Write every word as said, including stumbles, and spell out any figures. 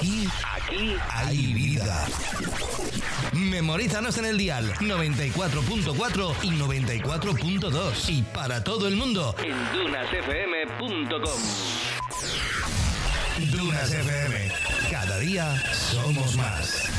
Aquí, aquí hay vida. Memorízanos en el dial noventa y cuatro punto cuatro y noventa y cuatro punto dos. Y para todo el mundo en dunas f m punto com. Dunas F M. Cada día somos más.